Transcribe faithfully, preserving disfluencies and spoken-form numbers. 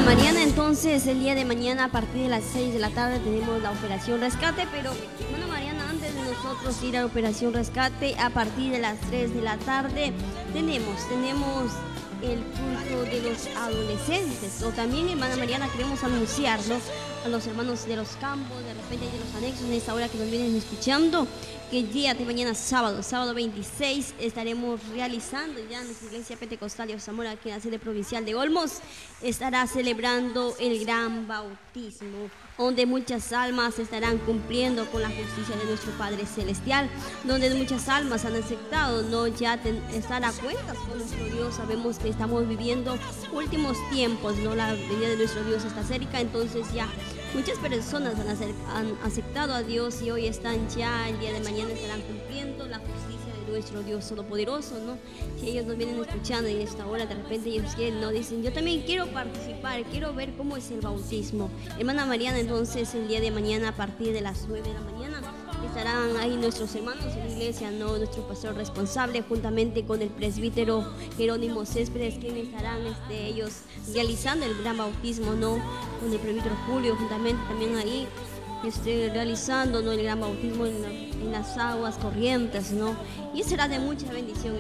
Mariana, entonces el día de mañana a partir de las seis de la tarde tenemos la Operación Rescate, pero hermana Mariana, antes de nosotros ir a la Operación Rescate, a partir de las tres de la tarde tenemos, tenemos el culto de los adolescentes, o también, hermana Mariana, queremos anunciarlo a los hermanos de los campos, de repente y de los anexos en esta hora que nos vienen escuchando, que el día de mañana sábado, sábado veintiséis, estaremos realizando ya en nuestra iglesia pentecostal de Zamora, que es la sede provincial de Olmos, estará celebrando el gran bautismo, donde muchas almas estarán cumpliendo con la justicia de nuestro Padre Celestial, donde muchas almas han aceptado no ya ten, estar a cuentas con nuestro Dios. Sabemos que estamos viviendo últimos tiempos, no, la venida de nuestro Dios está cerca, entonces ya muchas personas han, acer, han aceptado a Dios y hoy están ya, el día de mañana estarán cumpliendo la justicia de nuestro Dios Todopoderoso, ¿no? Si ellos nos vienen escuchando en esta hora, de repente ellos quieren, ¿no? Dicen, yo también quiero participar, quiero ver cómo es el bautismo. Hermana Mariana, entonces el día de mañana a partir de las nueve de la mañana estarán ahí nuestros hermanos en la iglesia, ¿no? Nuestro pastor responsable juntamente con el presbítero Jerónimo Céspedes, quienes estarán este, ellos realizando el gran bautismo, ¿no? Con el presbítero Julio juntamente también ahí este, realizando, ¿no? El gran bautismo en, la, en las aguas corrientes, ¿no? Y será de mucha bendición.